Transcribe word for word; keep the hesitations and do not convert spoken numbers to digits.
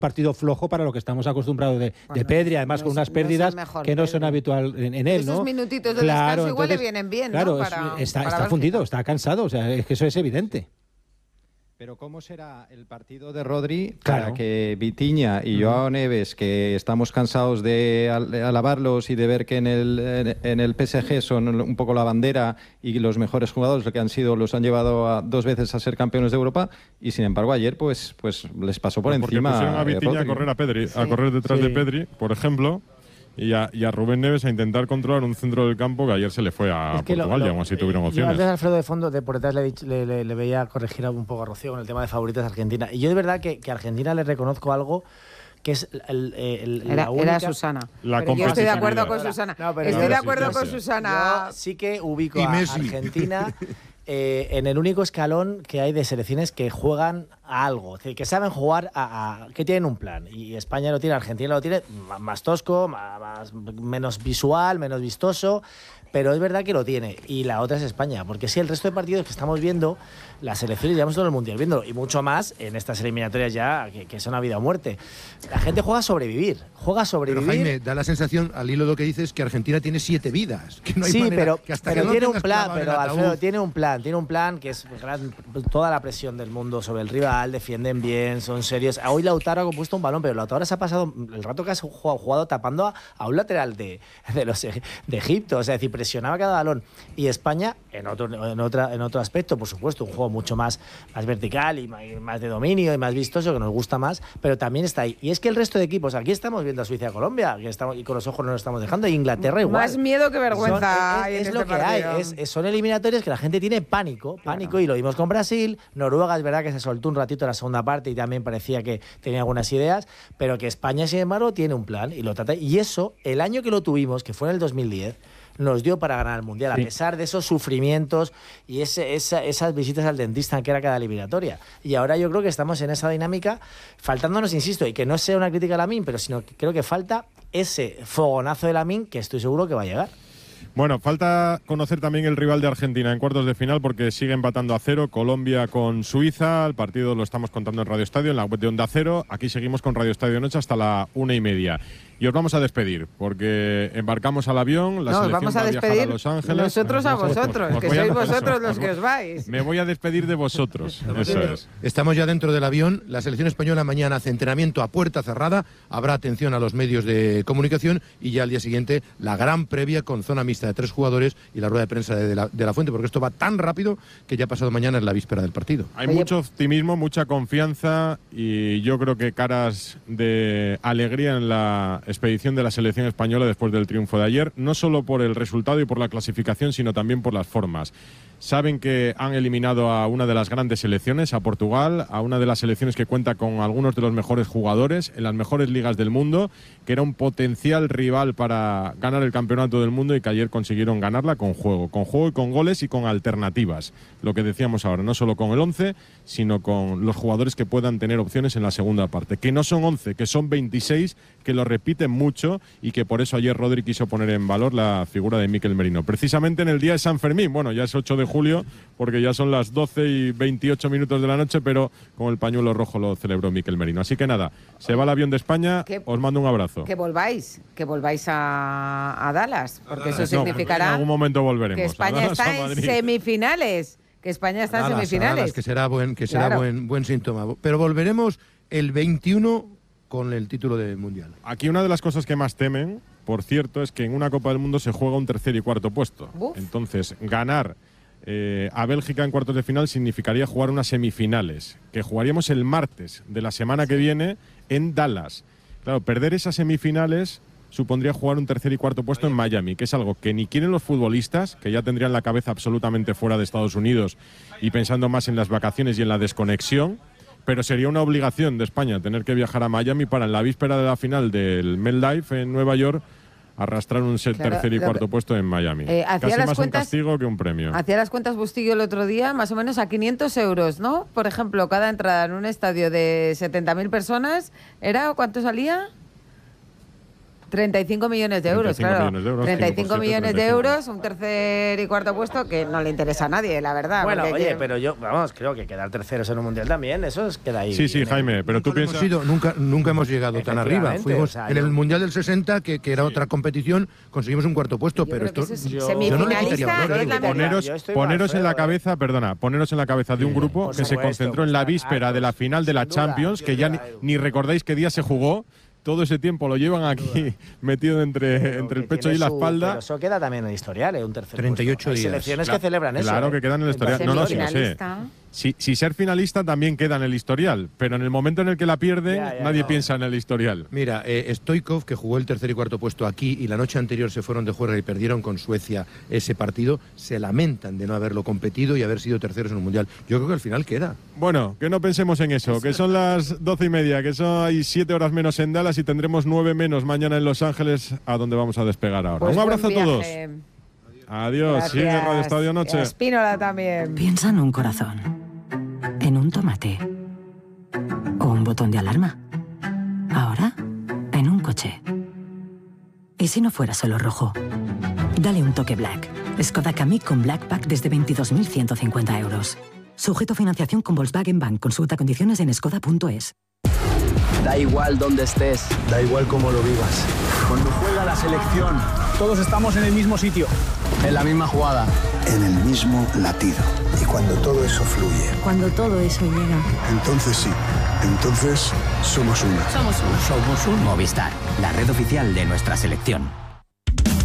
partido flojo para lo que estamos acostumbrados de, bueno, de Pedri, además no con unas pérdidas no que no son habitual en, en él, esos ¿no? minutitos de claro, descanso igual entonces, le vienen bien, claro, ¿no? Para, es, está, para está fundido, está cansado, o sea, es que eso es evidente. Pero ¿cómo será el partido de Rodri claro. para que Vitinha y Joao Neves, que estamos cansados de alabarlos y de ver que en el, en el P S G son un poco la bandera y los mejores jugadores, lo que han sido, los han llevado a, dos veces a ser campeones de Europa, y sin embargo ayer pues, pues les pasó por pues porque encima. Porque pusieron a Vitinha Rodri. a correr a Pedri, sí. a correr detrás sí. de Pedri, por ejemplo. Y a, y a Rubén Neves a intentar controlar un centro del campo que ayer se le fue a es que Portugal, lo, lo, y aún así tuvieron opciones. Yo antes Alfredo de fondo, de por detrás le, le, le, le veía corregir un poco a Rocío con el tema de favoritos de Argentina. Y yo de verdad que, que a Argentina le reconozco algo que es el, el, era, la única... era Susana. La yo estoy de acuerdo con Susana. No, pero estoy no, de acuerdo sí, con sí. Susana. Yo sí que ubico a Argentina eh, en el único escalón que hay de selecciones que juegan a algo, es decir, que saben jugar a, a que tienen un plan. Y España lo tiene, Argentina lo tiene más tosco, más, más, menos visual, menos vistoso, pero es verdad que lo tiene. Y la otra es España, porque si el resto de partidos que estamos viendo, las selecciones llevamos todo el mundial viéndolo, y mucho más en estas eliminatorias ya que, que son a vida o muerte. La gente juega a sobrevivir, juega a sobrevivir. Pero Jaime, da la sensación, al hilo de lo que dices, que Argentina tiene siete vidas. Que no hay sí, manera, pero, que hasta pero que no tiene un tengas plan, pero clavado en el Alfredo ataúd. tiene un plan, tiene un plan que es gran, toda la presión del mundo sobre el rival, defienden bien, son serios. Hoy Lautaro ha compuesto un balón, pero Lautaro se ha pasado el rato que ha jugado, jugado tapando a, a un lateral de, de los de Egipto, o sea, es decir, presionaba cada balón. Y España, en otro, en otra, en otro aspecto, por supuesto, un juego mucho más, más vertical y más, más de dominio y más vistoso, que nos gusta más, pero también está ahí. Y es que el resto de equipos, aquí estamos viendo a Suiza y a Colombia, que estamos, y con los ojos no nos estamos dejando, y Inglaterra igual. Más miedo que vergüenza. Son, hay es en es este lo que partido. hay, es, es, son eliminatorias que la gente tiene pánico, pánico, claro. Y lo vimos con Brasil. Noruega es verdad que se soltó un ratito en la segunda parte y también parecía que tenía algunas ideas, pero que España, sin embargo, tiene un plan y lo trata. Y eso, el año que lo tuvimos, que fue en el dos mil diez, nos dio para ganar el Mundial, sí. A pesar de esos sufrimientos y ese, esa, esas visitas al dentista que era cada eliminatoria. Y ahora yo creo que estamos en esa dinámica, faltándonos, insisto, y que no sea una crítica a Lamine, pero sino que creo que falta ese fogonazo de Lamine que estoy seguro que va a llegar. Bueno, falta conocer también el rival de Argentina en cuartos de final, porque sigue empatando a cero Colombia con Suiza. El partido lo estamos contando en Radio Estadio, en la web de Onda Cero. Aquí seguimos con Radio Estadio Noche hasta la una y media. Y os vamos a despedir, porque embarcamos al avión, la no, selección vamos a va a despedir viajar a Los Ángeles. Nosotros a vosotros, que sois vosotros los que os vais. Me voy a despedir de vosotros, eso es. Estamos ya dentro del avión. La selección española mañana hace entrenamiento a puerta cerrada. Habrá atención a los medios de comunicación y ya al día siguiente la gran previa con zona mixta de tres jugadores y la rueda de prensa de la, de la Fuente, porque esto va tan rápido que ya pasado mañana es la víspera del partido. Hay Oye, mucho optimismo, mucha confianza y yo creo que caras de alegría en la expedición de la selección española después del triunfo de ayer, no solo por el resultado y por la clasificación, sino también por las formas. Saben que han eliminado a una de las grandes selecciones, a Portugal, a una de las selecciones que cuenta con algunos de los mejores jugadores en las mejores ligas del mundo, que era un potencial rival para ganar el campeonato del mundo y que ayer consiguieron ganarla con juego, con juego y con goles y con alternativas. Lo que decíamos ahora, no solo con el once, sino con los jugadores que puedan tener opciones en la segunda parte, que no son once, que son veintiséis, que lo repiten mucho y que por eso ayer Rodri quiso poner en valor la figura de Mikel Merino. Precisamente en el día de San Fermín, bueno, ya es ocho de julio, porque ya son las doce y veintiocho minutos de la noche, pero con el pañuelo rojo lo celebró Mikel Merino. Así que nada, se va el avión de España, que, os mando un abrazo. Que volváis, que volváis a, a Dallas, porque eso no, significará en algún momento volveremos, que España Dallas, está en semifinales, que España está Dallas, en semifinales. Dallas, que será buen, que será claro. buen, buen síntoma. Pero volveremos el veintiuno con el título del Mundial. Aquí una de las cosas que más temen, por cierto, es que en una Copa del Mundo se juega un tercer y cuarto puesto. Uf. Entonces, ganar eh, a Bélgica en cuartos de final significaría jugar unas semifinales, que jugaríamos el martes de la semana que viene en Dallas. Claro, perder esas semifinales supondría jugar un tercer y cuarto puesto en Miami, que es algo que ni quieren los futbolistas, que ya tendrían la cabeza absolutamente fuera de Estados Unidos y pensando más en las vacaciones y en la desconexión. Pero sería una obligación de España tener que viajar a Miami para en la víspera de la final del MetLife en Nueva York arrastrar un set claro, tercer y cuarto que, puesto en Miami. Eh, Casi las más cuentas, un castigo que un premio. Hacía las cuentas Bustillo el otro día, más o menos a quinientos euros, ¿no? Por ejemplo, cada entrada en un estadio de setenta mil personas, ¿era cuánto salía? treinta y cinco millones de euros, claro. Millones de euros, treinta y cinco cinco por siete, millones de treinta y cinco. euros, un tercer y cuarto puesto que no le interesa a nadie, la verdad. Bueno, oye, que... pero yo, vamos, creo que quedar terceros en un mundial también, eso es, queda ahí. Sí, sí, Jaime, pero tú Nunca hemos piensas... ido, nunca, nunca hemos llegado tan arriba. Fuimos o sea, en yo- el Mundial del sesenta, que, que era otra competición, conseguimos un cuarto puesto, Yo pero creo que esto... eso es yo- semifinalista, yo no le quitaría valor, es la ¿eh? mitad. Poneros, Yo estoy más poneros en la feo, ¿eh? cabeza, perdona, poneros en la cabeza de un grupo Por que se supuesto, concentró en la o sea, víspera de la Arcos, final de la sin duda, Champions, que ya ni, sin duda, Edu. ni recordáis qué día se jugó. Todo ese tiempo lo llevan aquí metido entre, Pero entre el que pecho tiene y la su- espalda. Pero eso queda también en el historial, ¿eh? Un tercer treinta y ocho puesto. Hay días. selecciones Claro, que celebran eso. claro ¿eh? que quedan en el historial. Entonces, No, no, sí lo sé. Semifinalista. Si, si ser finalista también queda en el historial, pero en el momento en el que la pierden, Ya, ya, nadie no. piensa en el historial. Mira, eh, Stoichkov, que jugó el tercer y cuarto puesto aquí y la noche anterior se fueron de juerga y perdieron con Suecia ese partido, se lamentan de no haberlo competido y haber sido terceros en un mundial. Yo creo que al final queda. Bueno, que no pensemos en eso, que son las doce y media, que son hay siete horas menos en Dallas y tendremos nueve menos mañana en Los Ángeles, a donde vamos a despegar ahora. Pues Un abrazo buen a todos. viaje. Adiós, sigue Radio Estadio Noche. Espínola también. Piensa en un corazón, en un tomate o un botón de alarma. Ahora, en un coche. ¿Y si no fuera solo rojo? Dale un toque Black. Skoda Kamiq con Black Pack desde veintidós mil ciento cincuenta euros. Sujeto a financiación con Volkswagen Bank. Consulta condiciones en skoda punto es. Da igual dónde estés, Da igual cómo lo vivas. cuando juega la selección, todos estamos en el mismo sitio, en la misma jugada. En el mismo latido. Y cuando todo eso fluye, Cuando todo eso llega. entonces sí, entonces somos uno. Somos uno. Somos un Movistar, la red oficial de nuestra selección.